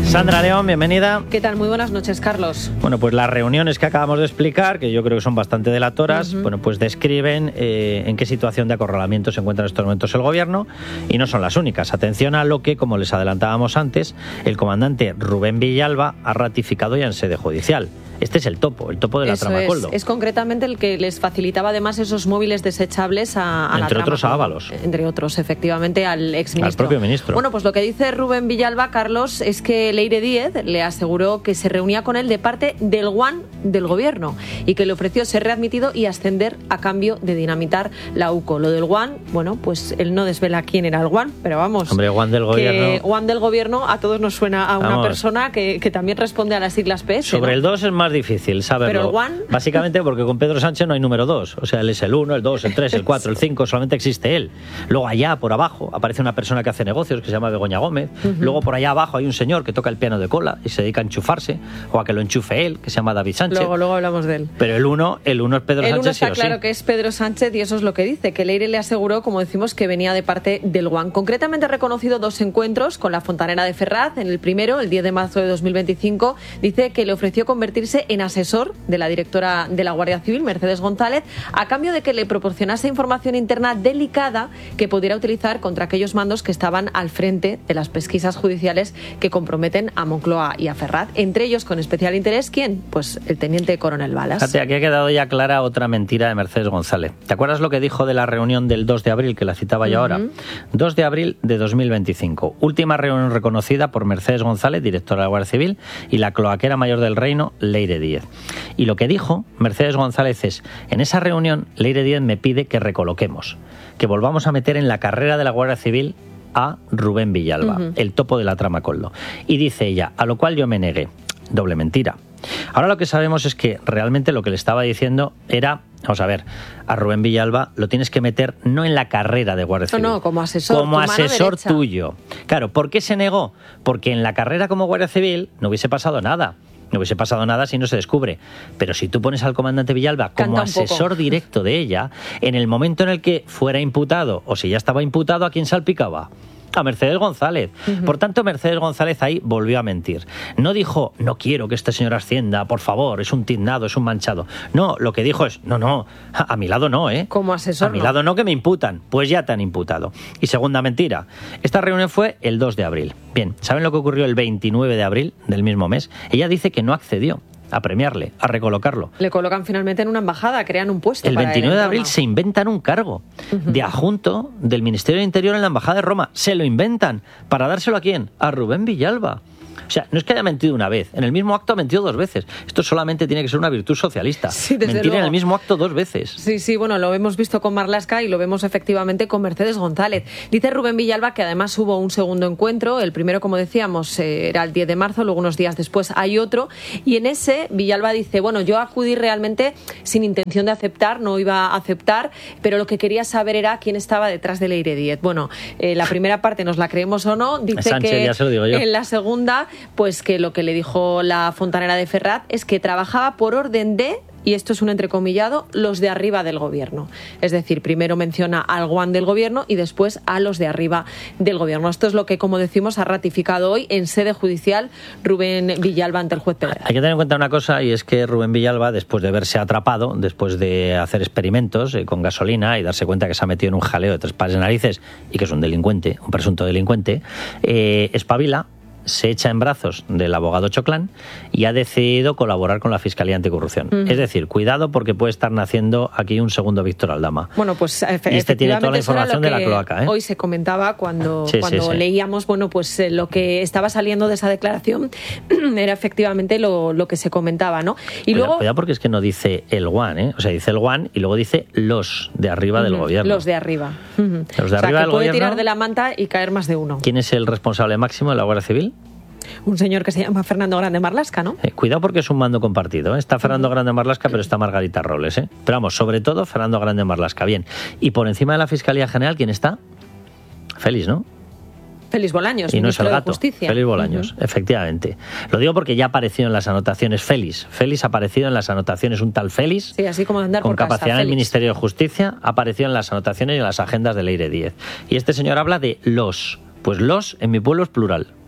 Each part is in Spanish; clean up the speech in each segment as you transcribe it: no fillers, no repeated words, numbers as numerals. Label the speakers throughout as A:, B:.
A: Sandra León, bienvenida.
B: ¿Qué tal? Muy buenas noches, Carlos.
A: Bueno, pues las reuniones que acabamos de explicar, que yo creo que son bastante delatoras, bueno, pues describen en qué situación de acorralamiento se encuentra en estos momentos el gobierno, y no son las únicas. Atención a lo que, como les adelantábamos antes, el comandante Rubén Villalba ha ratificado ya en sede judicial. Este es el topo de la trama Coldo.
B: Es concretamente el que les facilitaba además esos móviles desechables a la
A: entre otros
B: trama,
A: a Ábalos.
B: Entre otros, efectivamente, al exministro.
A: Al propio ministro.
B: Bueno, pues lo que dice Rubén Villalba, Carlos, es que Leire Díez le aseguró que se reunía con él de parte del Guan del gobierno y que le ofreció ser readmitido y ascender a cambio de dinamitar la UCO. Lo del Guan, bueno, pues él no desvela quién era el Guan, pero vamos.
A: Hombre, Guan del gobierno.
B: Guan del gobierno a todos nos suena a una persona que también responde a las siglas PS.
A: Sobre
B: ¿no?
A: el 2 es más difícil saberlo.
B: Pero el Guan...
A: Básicamente porque con Pedro Sánchez no hay número 2. O sea, él es el 1, el 2, el 3, el 4, el 5, solamente existe él. Luego allá por abajo aparece una persona que hace negocios que se llama Begoña Gómez. Luego por allá abajo hay un señor que toca el piano de cola y se dedica a enchufarse, o a que lo enchufe él, que se llama David Sánchez.
B: Luego hablamos de él.
A: Pero el 1 es Pedro Sánchez.
B: El 1 está
A: sí o
B: claro
A: sí.
B: que es Pedro Sánchez, y eso es lo que dice, que Leire le aseguró, como decimos, que venía de parte del Guan. Concretamente ha reconocido 2 encuentros con la fontanera de Ferraz. En el primero, el 10 de marzo de 2025, dice que le ofreció convertirse en asesor de la directora de la Guardia Civil, Mercedes González, a cambio de que le proporcionase información interna delicada que pudiera utilizar contra aquellos mandos que estaban al frente de las pesquisas judiciales que comprometen a Moncloa y a Ferraz. Entre ellos, con especial interés, ¿quién? Pues el teniente coronel Balas.
A: Fíjate, aquí ha quedado ya clara otra mentira de Mercedes González. ¿Te acuerdas lo que dijo de la reunión del 2 de abril, que la citaba yo ahora? 2 de abril de 2025. Última reunión reconocida por Mercedes González, directora de la Guardia Civil, y la cloaquera mayor del reino, Leire Díez. Y lo que dijo Mercedes González es: en esa reunión Leire Díez me pide que recoloquemos, que volvamos a meter en la carrera de la Guardia Civil a Rubén Villalba, el topo de la trama Coldo. Y dice ella, a lo cual yo me negué. Doble mentira. Ahora lo que sabemos es que realmente lo que le estaba diciendo era, vamos a ver, a Rubén Villalba lo tienes que meter no en la carrera de Guardia Civil.
B: No, como asesor.
A: Como asesor tuyo. Claro, ¿por qué se negó? Porque en la carrera como Guardia Civil no hubiese pasado nada. No hubiese pasado nada si no se descubre. Pero si tú pones al comandante Villalba como asesor directo de ella, en el momento en el que fuera imputado, o si ya estaba imputado, ¿a quién salpicaba? A Mercedes González. Por tanto, Mercedes González ahí volvió a mentir. No dijo, no quiero que este señor ascienda, por favor, es un tiznado, es un manchado. No, lo que dijo es, no, a mi lado no, ¿eh?
B: Como asesor
A: a mi lado no, que me imputan. Pues ya te han imputado. Y segunda mentira, esta reunión fue el 2 de abril. Bien, ¿saben lo que ocurrió el 29 de abril del mismo mes? Ella dice que no accedió a premiarle, a recolocarlo.
B: Le colocan finalmente en una embajada, crean un puesto.
A: El 29 de abril se inventan un cargo de adjunto del Ministerio del Interior en la Embajada de Roma. Se lo inventan. ¿Para dárselo a quién? A Rubén Villalba. O sea, no es que haya mentido una vez. En el mismo acto ha mentido 2 veces. Esto solamente tiene que ser una virtud socialista.
B: Sí,
A: mentir
B: luego.
A: En el mismo acto 2 veces.
B: Sí, bueno, lo hemos visto con Marlaska y lo vemos efectivamente con Mercedes González. Dice Rubén Villalba que además hubo un segundo encuentro. El primero, como decíamos, era el 10 de marzo, luego unos días después hay otro. Y en ese, Villalba dice, bueno, yo acudí realmente sin intención de aceptar, no iba a aceptar, pero lo que quería saber era quién estaba detrás de Leire Díez. Bueno, la primera parte nos la creemos o no. Dice
A: Sánchez,
B: que
A: ya se lo digo yo.
B: En la segunda, pues que lo que le dijo la fontanera de Ferraz es que trabajaba por orden de, y esto es un entrecomillado, los de arriba del gobierno. Es decir, primero menciona al Guan del gobierno y después a los de arriba del gobierno. Esto es lo que, como decimos, ha ratificado hoy en sede judicial Rubén Villalba ante el juez Pedrera.
A: Hay que tener en cuenta una cosa, y es que Rubén Villalba, después de verse atrapado, después de hacer experimentos con gasolina y darse cuenta que se ha metido en un jaleo de 3 pares de narices y que es un delincuente, un presunto delincuente, espabila, se echa en brazos del abogado Choclán y ha decidido colaborar con la Fiscalía Anticorrupción. Es decir, cuidado, porque puede estar naciendo aquí un segundo Víctor Aldama.
B: Bueno, pues
A: y este tiene toda la información de la cloaca, ¿eh?
B: Hoy se comentaba cuando
A: sí.
B: leíamos, bueno, pues lo que estaba saliendo de esa declaración era efectivamente lo que se comentaba, ¿no? Y luego,
A: cuidado, porque es que no dice el Guan, ¿eh? O sea, dice el Guan y luego dice los de arriba del gobierno.
B: Los de arriba.
A: Los de arriba del
B: puede
A: gobierno.
B: Tirar de la manta y caer más de uno.
A: ¿Quién es el responsable máximo de la Guardia Civil?
B: Un señor que se llama Fernando Grande Marlaska, ¿no?
A: Cuidado, porque es un mando compartido, ¿eh? Está Fernando Grande Marlaska, pero está Margarita Robles, ¿eh? Pero vamos, sobre todo Fernando Grande Marlaska. Bien. Y por encima de la Fiscalía General, ¿quién está? Félix, ¿no?
B: Félix Bolaños,
A: y no es el gato,
B: Justicia.
A: Félix Bolaños, efectivamente. Lo digo porque ya ha aparecido en las anotaciones Félix ha aparecido en las anotaciones, un tal Félix,
B: sí, así como de andar
A: con
B: por
A: capacidad
B: casa,
A: en el Ministerio de Justicia, ha aparecido en las anotaciones y en las agendas de Leire Díez. Y este señor habla de los. Pues los, en mi pueblo, es plural.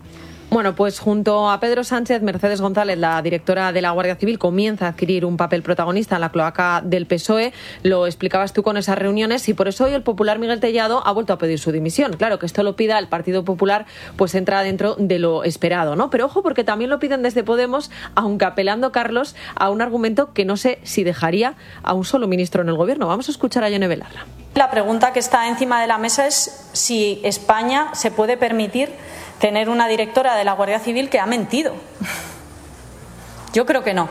B: Bueno, pues junto a Pedro Sánchez, Mercedes González, la directora de la Guardia Civil, comienza a adquirir un papel protagonista en la cloaca del PSOE. Lo explicabas tú con esas reuniones y por eso hoy el popular Miguel Tellado ha vuelto a pedir su dimisión. Claro, que esto lo pida el Partido Popular, pues entra dentro de lo esperado, ¿no? Pero ojo, porque también lo piden desde Podemos, aunque apelando, Carlos, a un argumento que no sé si dejaría a un solo ministro en el gobierno. Vamos a escuchar a Yone Belarra.
C: La pregunta que está encima de la mesa es si España se puede permitir tener una directora de la Guardia Civil que ha mentido. Yo creo que no,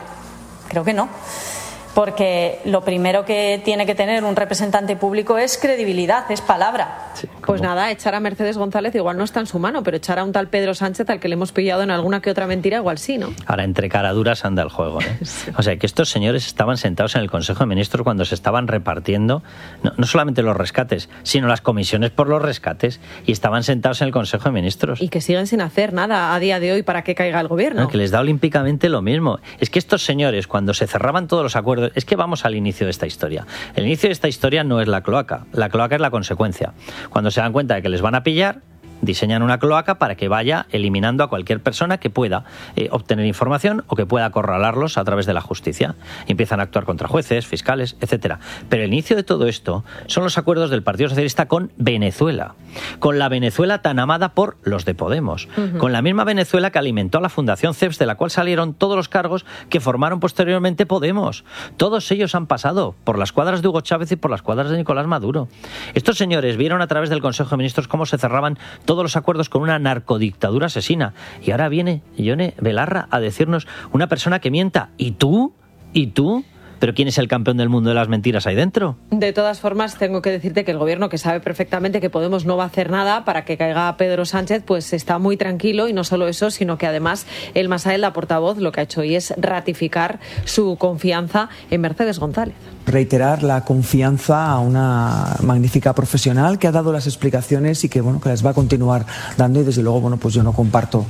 C: porque lo primero que tiene que tener un representante público es credibilidad, es palabra.
A: Sí,
B: pues nada, echar a Mercedes González igual no está en su mano, pero echar a un tal Pedro Sánchez al que le hemos pillado en alguna que otra mentira igual sí, ¿no?
A: Ahora, entre caraduras anda el juego, ¿eh? Sí. O sea, que estos señores estaban sentados en el Consejo de Ministros cuando se estaban repartiendo no solamente los rescates, sino las comisiones por los rescates, y estaban sentados en el Consejo de Ministros.
B: Y que siguen sin hacer nada a día de hoy para que caiga el gobierno.
A: No, que les da olímpicamente lo mismo. Es que estos señores, cuando se cerraban todos los acuerdos, es que vamos al inicio de esta historia. El inicio de esta historia no es la cloaca es la consecuencia. Cuando se dan cuenta de que les van a pillar, diseñan una cloaca para que vaya eliminando a cualquier persona que pueda obtener información o que pueda acorralarlos a través de la justicia. Y empiezan a actuar contra jueces, fiscales, etcétera. Pero el inicio de todo esto son los acuerdos del Partido Socialista con Venezuela, con la Venezuela tan amada por los de Podemos, con la misma Venezuela que alimentó a la Fundación CEPS, de la cual salieron todos los cargos que formaron posteriormente Podemos. Todos ellos han pasado por las cuadras de Hugo Chávez y por las cuadras de Nicolás Maduro. Estos señores vieron a través del Consejo de Ministros cómo se cerraban todos los acuerdos con una narcodictadura asesina. Y ahora viene Yone Belarra a decirnos una persona que mienta. ¿Y tú? ¿Y tú? ¿Pero quién es el campeón del mundo de las mentiras ahí dentro?
B: De todas formas, tengo que decirte que el gobierno, que sabe perfectamente que Podemos no va a hacer nada para que caiga Pedro Sánchez, pues está muy tranquilo, y no solo eso, sino que además el Masael, la portavoz, lo que ha hecho hoy es ratificar su confianza en Mercedes González.
D: Reiterar la confianza a una magnífica profesional que ha dado las explicaciones y que que las va a continuar dando, y desde luego pues yo no comparto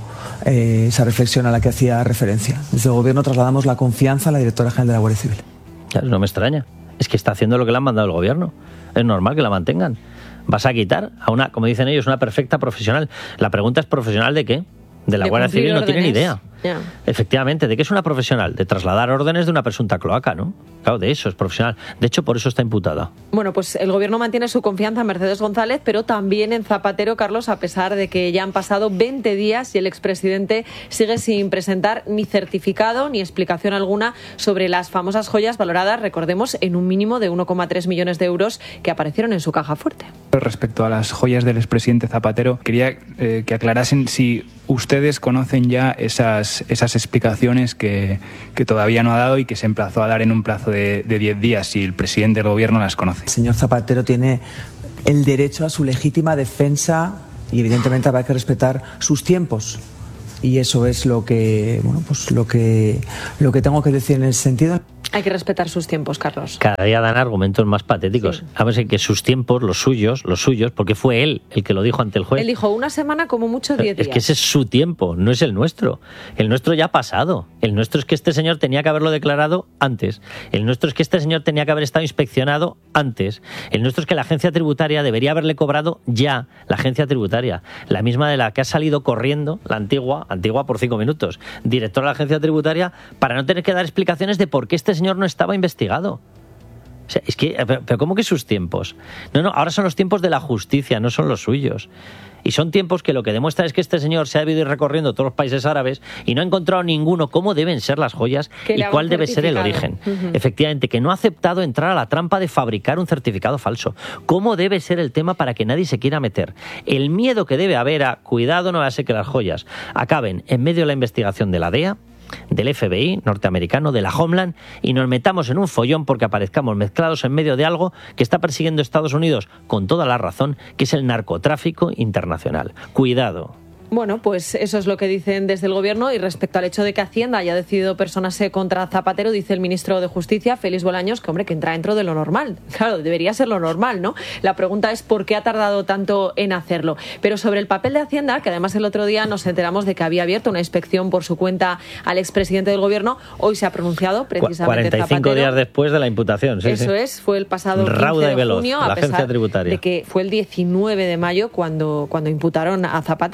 D: esa reflexión a la que hacía referencia. Desde el gobierno trasladamos la confianza a la directora general de la Guardia Civil.
A: Claro, no me extraña. Es que está haciendo lo que le han mandado el gobierno. Es normal que la mantengan. Vas a quitar a una, como dicen ellos, una perfecta profesional. La pregunta es, ¿profesional de qué? De la Guardia Civil no tienen idea.
B: Yeah.
A: Efectivamente, ¿de qué es una profesional? De trasladar órdenes de una presunta cloaca, ¿no? Claro, de eso es profesional. De hecho, por eso está imputada.
B: Bueno, pues el gobierno mantiene su confianza en Mercedes González, pero también en Zapatero, Carlos, a pesar de que ya han pasado 20 días y el expresidente sigue sin presentar ni certificado ni explicación alguna sobre las famosas joyas valoradas, recordemos, en un mínimo de 1,3 millones de euros que aparecieron en su caja fuerte.
E: Respecto a las joyas del expresidente Zapatero, quería que aclarasen si ustedes conocen ya esas explicaciones que todavía no ha dado y que se emplazó a dar en un plazo de 10 días, si el presidente del gobierno las conoce.
D: El señor Zapatero tiene el derecho a su legítima defensa y evidentemente habrá que respetar sus tiempos. Y eso es lo que tengo que decir en ese sentido.
B: Hay que respetar sus tiempos, Carlos.
A: Cada día dan argumentos más patéticos. Sí. A ver, que sus tiempos, los suyos, porque fue él el que lo dijo ante el juez.
B: Él dijo una semana, como mucho 10 días.
A: Es que ese es su tiempo, no es el nuestro. El nuestro ya ha pasado. El nuestro es que este señor tenía que haberlo declarado antes. El nuestro es que este señor tenía que haber estado inspeccionado antes. El nuestro es que la agencia tributaria debería haberle cobrado ya, la agencia tributaria. La misma de la que ha salido corriendo, la antigua por 5 minutos, directora de la agencia tributaria, para no tener que dar explicaciones de por qué este señor no estaba investigado. O sea, es que, pero ¿cómo que sus tiempos? No, ahora son los tiempos de la justicia, no son los suyos. Y son tiempos que lo que demuestra es que este señor se ha debido ir recorriendo todos los países árabes y no ha encontrado ninguno cómo deben ser las joyas y cuál debe ser el origen. Efectivamente, que no ha aceptado entrar a la trampa de fabricar un certificado falso. ¿Cómo debe ser el tema para que nadie se quiera meter? El miedo que debe haber a, cuidado, no va a ser que las joyas acaben en medio de la investigación de la DEA, del FBI norteamericano, de la Homeland, y nos metamos en un follón porque aparezcamos mezclados en medio de algo que está persiguiendo Estados Unidos con toda la razón, que es el narcotráfico internacional. Cuidado.
B: Bueno, pues eso es lo que dicen desde el gobierno. Y respecto al hecho de que Hacienda haya decidido personarse contra Zapatero, dice el ministro de Justicia, Félix Bolaños, que entra dentro de lo normal. Claro, debería ser lo normal, ¿no? La pregunta es por qué ha tardado tanto en hacerlo. Pero sobre el papel de Hacienda, que además el otro día nos enteramos de que había abierto una inspección por su cuenta al expresidente del gobierno, hoy se ha pronunciado precisamente
A: 45
B: Zapatero.
A: Días después de la imputación. Sí,
B: eso
A: sí.
B: Es, fue el pasado 15 de junio,
A: la
B: a
A: agencia
B: pesar
A: tributaria,
B: de que fue el 19 de mayo cuando imputaron a Zapatero. Bueno, pues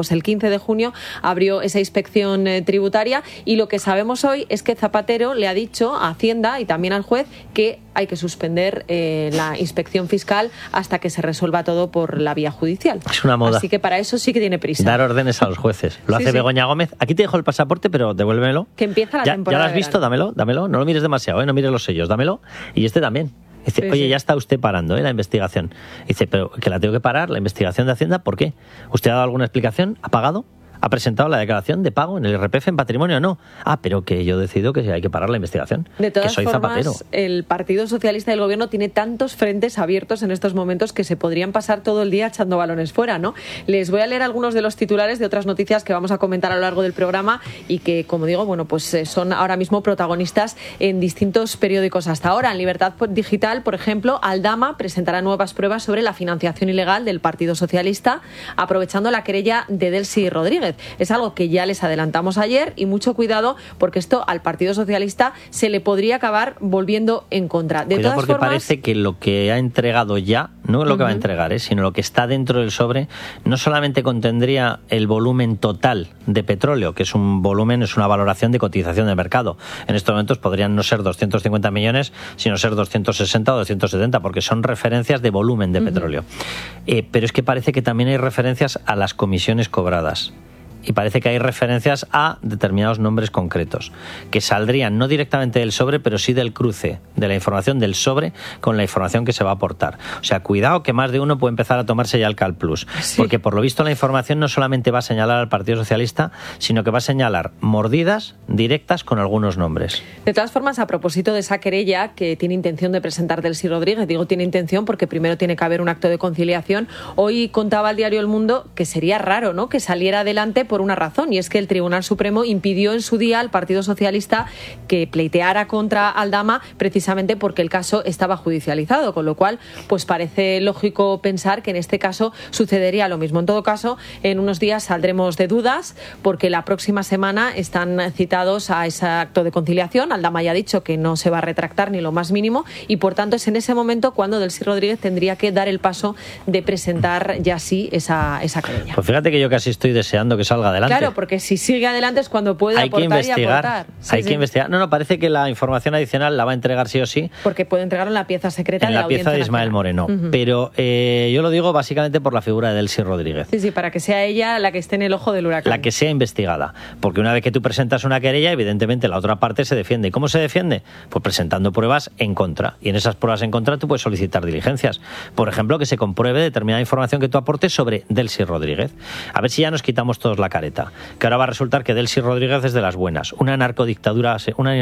B: pues el 15 de junio abrió esa inspección tributaria, y lo que sabemos hoy es que Zapatero le ha dicho a Hacienda y también al juez que hay que suspender la inspección fiscal hasta que se resuelva todo por la vía judicial.
A: Es una moda.
B: Así que para eso sí que tiene prisa.
A: Dar órdenes a los jueces. Lo hace Begoña Gómez. Aquí te dejo el pasaporte, pero devuélvemelo.
B: Que empieza la temporada.
A: ¿Ya lo has visto? Dámelo. No lo mires demasiado, no mires los sellos. Dámelo. Y este también. Dice, oye, ya está usted parando la investigación. Dice, pero que la tengo que parar, la investigación de Hacienda, ¿por qué? ¿Usted ha dado alguna explicación? ¿Ha pagado? ¿Ha presentado la declaración de pago en el IRPF en patrimonio o no? Pero que yo decido que hay que parar la investigación.
B: De todas
A: que soy
B: formas,
A: Zapatero.
B: El Partido Socialista del Gobierno tiene tantos frentes abiertos en estos momentos que se podrían pasar todo el día echando balones fuera, ¿no? Les voy a leer algunos de los titulares de otras noticias que vamos a comentar a lo largo del programa y que, como digo, son ahora mismo protagonistas en distintos periódicos hasta ahora. En Libertad Digital, por ejemplo, Aldama presentará nuevas pruebas sobre la financiación ilegal del Partido Socialista, aprovechando la querella de Delcy Rodríguez. Es algo que ya les adelantamos ayer, y mucho cuidado porque esto al Partido Socialista se le podría acabar volviendo en contra. De todas
A: porque
B: formas,
A: parece que lo que ha entregado ya, no lo que va a entregar, sino lo que está dentro del sobre, no solamente contendría el volumen total de petróleo, que es un volumen, es una valoración de cotización de mercado. En estos momentos podrían no ser 250 millones, sino ser 260 o 270, porque son referencias de volumen de petróleo. Pero es que parece que también hay referencias a las comisiones cobradas. Y parece que hay referencias a determinados nombres concretos, que saldrían no directamente del sobre, pero sí del cruce de la información del sobre con la información que se va a aportar. O sea, cuidado que más de uno puede empezar a tomarse ya el Calplus, porque por lo visto la información no solamente va a señalar al Partido Socialista, sino que va a señalar mordidas directas con algunos nombres.
B: De todas formas, a propósito de esa querella que tiene intención de presentar Delcy Rodríguez, digo tiene intención porque primero tiene que haber un acto de conciliación, hoy contaba el diario El Mundo que sería raro, ¿no?, que saliera adelante por una razón, y es que el Tribunal Supremo impidió en su día al Partido Socialista que pleiteara contra Aldama precisamente porque el caso estaba judicializado, con lo cual pues parece lógico pensar que en este caso sucedería lo mismo. En todo caso, en unos días saldremos de dudas porque la próxima semana están citados a ese acto de conciliación. Aldama ya ha dicho que no se va a retractar ni lo más mínimo, y por tanto es en ese momento cuando Delcy Rodríguez tendría que dar el paso de presentar ya sí esa querella.
A: Pues fíjate que yo casi estoy deseando que salga adelante.
B: Claro, porque si sigue adelante es cuando puede aportar y aportar.
A: Hay que investigar. No, parece que la información adicional la va a entregar sí o sí.
B: Porque puede entregarlo en la pieza secreta de la
A: pieza de Ismael Moreno. Pero yo lo digo básicamente por la figura de Delcy Rodríguez.
B: Sí, para que sea ella la que esté en el ojo del huracán.
A: La que sea investigada. Porque una vez que tú presentas una querella, evidentemente la otra parte se defiende. ¿Y cómo se defiende? Pues presentando pruebas en contra. Y en esas pruebas en contra tú puedes solicitar diligencias. Por ejemplo, que se compruebe determinada información que tú aportes sobre Delcy Rodríguez. A ver si ya nos quitamos todos la careta. Que ahora va a resultar que Delcy Rodríguez es de las buenas. Una narcodictadora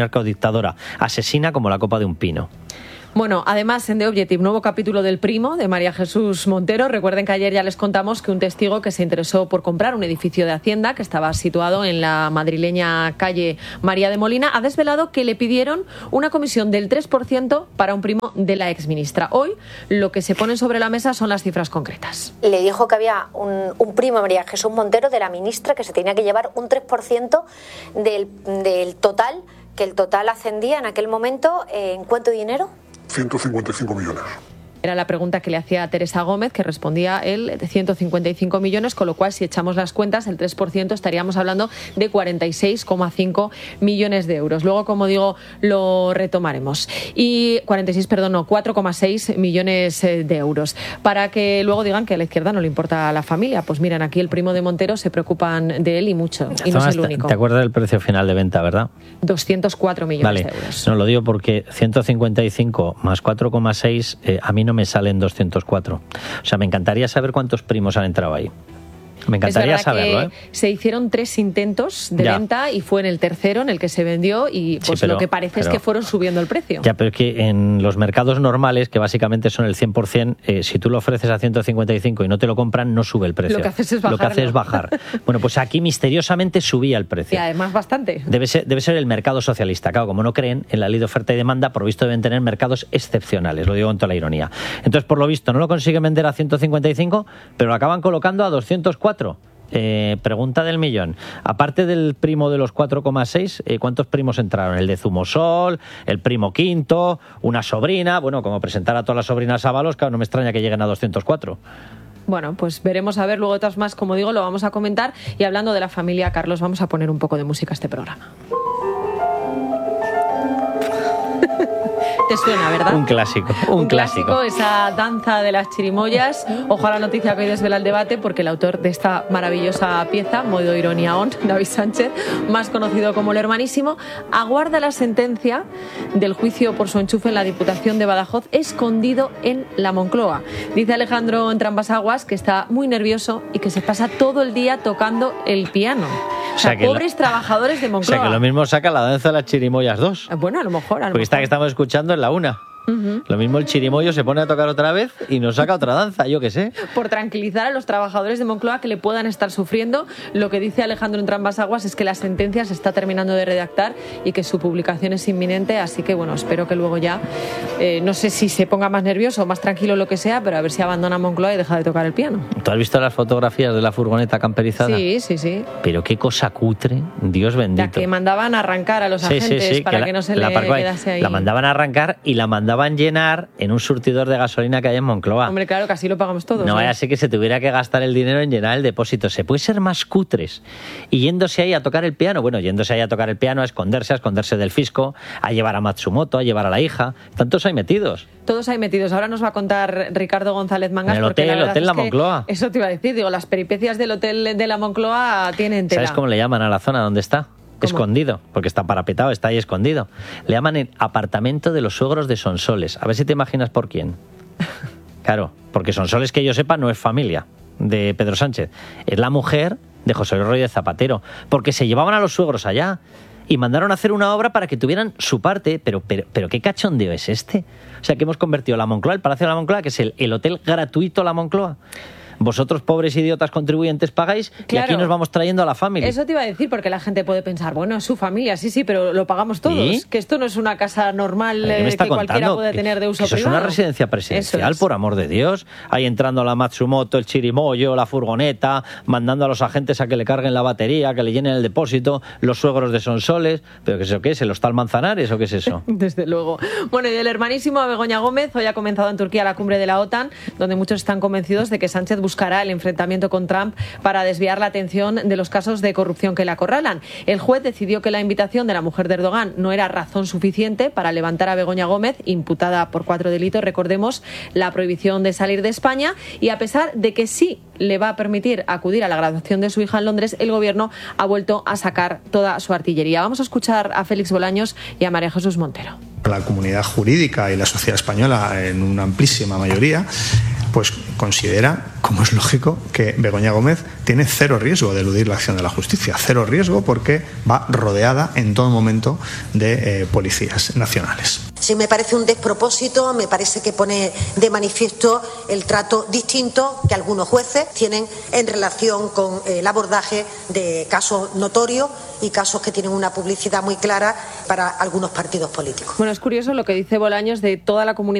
A: asesina como la copa de un pino.
B: Bueno, además en The Objective, nuevo capítulo del Primo, de María Jesús Montero. Recuerden que ayer ya les contamos que un testigo que se interesó por comprar un edificio de Hacienda que estaba situado en la madrileña calle María de Molina ha desvelado que le pidieron una comisión del 3% para un primo de la exministra. Hoy lo que se pone sobre la mesa son las cifras concretas.
F: Le dijo que había un primo, María Jesús Montero, de la ministra, que se tenía que llevar un 3% del total, que el total ascendía en aquel momento, ¿en cuánto dinero?
G: 155 millones.
B: Era la pregunta que le hacía Teresa Gómez, que respondía él de 155 millones, con lo cual si echamos las cuentas, el 3% estaríamos hablando de 46,5 millones de euros. Luego, como digo, lo retomaremos. Y 4,6 millones de euros. Para que luego digan que a la izquierda no le importa a la familia. Pues miren, aquí el primo de Montero se preocupan de él y mucho. Y no es el único.
A: ¿Te acuerdas del precio final de venta, verdad?
B: 204 millones de euros.
A: No, lo digo porque 155 más 4,6 a mí no me salen 204. O sea, me encantaría saber cuántos primos han entrado ahí. Me encantaría saberlo.
B: Se hicieron 3 intentos de venta y fue en el tercero en el que se vendió y pues lo que parece es que fueron subiendo el precio.
A: Ya, pero es que en los mercados normales, que básicamente son el 100%, si tú lo ofreces a 155 y no te lo compran, no sube el precio.
B: Lo que haces es bajarlo.
A: Lo que haces es bajar. Bueno, pues aquí misteriosamente subía el precio.
B: Y además bastante.
A: Debe ser el mercado socialista. Claro, como no creen en la ley de oferta y demanda, por lo visto deben tener mercados excepcionales, lo digo con toda la ironía. Entonces, por lo visto, no lo consiguen vender a 155, pero lo acaban colocando a 204. Pregunta del millón. Aparte del primo de los 4,6, ¿cuántos primos entraron? El de Zumosol, el primo quinto, una sobrina. Bueno, como presentar a todas las sobrinas Ábalos, claro, no me extraña que lleguen a 204.
B: Bueno, pues veremos a ver luego otras más, como digo, lo vamos a comentar. Y hablando de la familia Carlos, vamos a poner un poco de música a este programa. Te suena, ¿verdad?
A: Un clásico, un clásico.
B: Esa danza de las chirimoyas. Ojo a la noticia que hoy desvela el debate, porque el autor de esta maravillosa pieza, Modo Ironía On, David Sánchez, más conocido como El Hermanísimo, aguarda la sentencia del juicio por su enchufe en la Diputación de Badajoz, escondido en la Moncloa. Dice Alejandro Entrambasaguas que está muy nervioso y que se pasa todo el día tocando el piano. O sea, pobres trabajadores de Moncloa.
A: O sea, que lo mismo saca la danza de las chirimoyas 2.
B: Bueno, a lo mejor.
A: Porque esta que estamos escuchando es la 1. Lo mismo el chirimoyo se pone a tocar otra vez y nos saca otra danza, yo qué sé.
B: Por tranquilizar a los trabajadores de Moncloa que le puedan estar sufriendo, lo que dice Alejandro Entrambasaguas es que la sentencia se está terminando de redactar y que su publicación es inminente, así que bueno, espero que luego ya, no sé si se ponga más nervioso o más tranquilo, lo que sea, pero a ver si abandona Moncloa y deja de tocar el piano.
A: ¿Tú has visto las fotografías de la furgoneta camperizada?
B: Sí, sí, sí.
A: Pero qué cosa cutre, Dios bendito.
B: La que mandaban a arrancar a los agentes para que no se le quedase ahí.
A: La mandaban a arrancar y la mandaban llenar en un surtidor de gasolina que hay en Moncloa.
B: Hombre, claro, que así lo pagamos todos.
A: No vaya a ser que se tuviera que gastar el dinero en llenar el depósito. ¿Se puede ser más cutres? Y yéndose ahí a tocar el piano, bueno, yéndose ahí a tocar el piano, a esconderse del fisco, a llevar a Matsumoto, a llevar a la hija. Están todos ahí metidos.
B: Todos ahí metidos. Ahora nos va a contar Ricardo González Mangas.
A: En el hotel La Moncloa.
B: Eso te iba a decir, digo, las peripecias del hotel de La Moncloa tienen tela.
A: ¿Sabes cómo le llaman a la zona donde está?
B: ¿Cómo?
A: Escondido, porque está parapetado, está ahí escondido. Le llaman el apartamento de los suegros de Sonsoles. A ver si te imaginas por quién. Claro, porque Sonsoles, que yo sepa, no es familia de Pedro Sánchez. Es la mujer de José Luis Rodríguez Zapatero. Porque se llevaban a los suegros allá y mandaron a hacer una obra para que tuvieran su parte. Pero ¿qué cachondeo es este? O sea, que hemos convertido la Moncloa, el Palacio de la Moncloa, que es el hotel gratuito La Moncloa. Vosotros, pobres idiotas contribuyentes, pagáis, claro, y aquí nos vamos trayendo a la familia.
B: Eso te iba a decir, porque la gente puede pensar, bueno, es su familia, sí, pero lo pagamos todos. ¿Sí? Que esto no es una casa normal que cualquiera puede tener de uso
A: eso
B: privado.
A: Es una residencia presidencial, por amor de Dios. Ahí entrando la Matsumoto, el chirimoyo, la furgoneta, mandando a los agentes a que le carguen la batería, que le llenen el depósito, los suegros de Sonsoles. ¿Pero qué es eso? ¿Qué es? ¿El Hostal Manzanares o qué es eso?
B: Desde luego. Bueno, y del hermanísimo a Begoña Gómez, hoy ha comenzado en Turquía la cumbre de la OTAN, donde muchos están convencidos de que Sánchez buscará el enfrentamiento con Trump para desviar la atención de los casos de corrupción que le acorralan. El juez decidió que la invitación de la mujer de Erdogan no era razón suficiente para levantar a Begoña Gómez, imputada por 4 delitos, recordemos, la prohibición de salir de España, y a pesar de que sí le va a permitir acudir a la graduación de su hija en Londres, el gobierno ha vuelto a sacar toda su artillería. Vamos a escuchar a Félix Bolaños y a María Jesús Montero.
H: La comunidad jurídica y la sociedad española, en una amplísima mayoría, pues considera, como es lógico, que Begoña Gómez tiene cero riesgo de eludir la acción de la justicia. Cero riesgo porque va rodeada en todo momento de policías nacionales.
I: Sí, me parece un despropósito, me parece que pone de manifiesto el trato distinto que algunos jueces tienen en relación con el abordaje de casos notorios y casos que tienen una publicidad muy clara para algunos partidos políticos.
B: Bueno, es curioso lo que dice Bolaños de toda la comunidad